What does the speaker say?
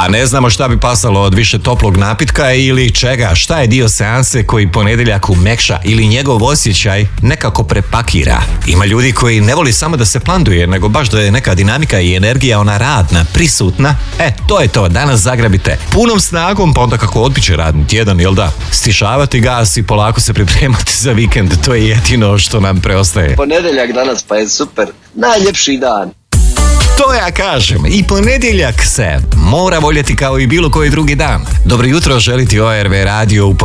A ne znamo šta bi pasalo od više toplog napitka ili čega, šta je dio seanse koji ponedjeljak umekša ili njegov osjećaj nekako prepakira. Ima ljudi koji ne voli samo da se planduje, nego baš da je neka dinamika i energija ona radna, prisutna. To je to, danas zagrabite punom snagom, pa onda kako odbiće radni tjedan, jel da? Stišavati gas i polako se pripremati za vikend, to je jedino što nam preostaje. Ponedjeljak danas pa je super, najljepši dan. To ja kažem, i ponedjeljak se mora voljeti kao i bilo koji drugi dan. Dobro jutro, želi ti ORV radio u